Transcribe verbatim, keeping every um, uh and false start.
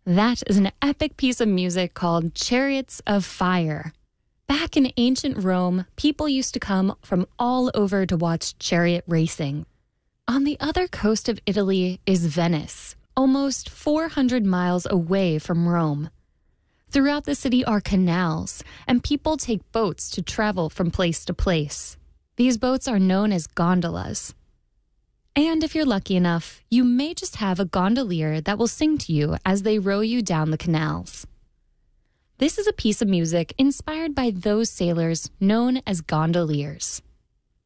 That is an epic piece of music called Chariots of Fire. Back in ancient Rome, people used to come from all over to watch chariot racing. On the other coast of Italy is Venice, almost four hundred miles away from Rome. Throughout the city are canals, and people take boats to travel from place to place. These boats are known as gondolas. And if you're lucky enough, you may just have a gondolier that will sing to you as they row you down the canals. This is a piece of music inspired by those sailors known as gondoliers.